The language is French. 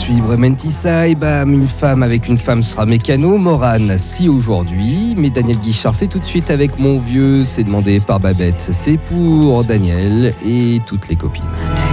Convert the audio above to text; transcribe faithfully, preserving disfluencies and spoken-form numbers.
suivre Mentissa et bam, une femme avec une femme sera mécano. Morane, si aujourd'hui. Mais Daniel Guichard, c'est tout de suite avec Mon Vieux. C'est demandé par Babette. C'est pour Daniel et toutes les copines.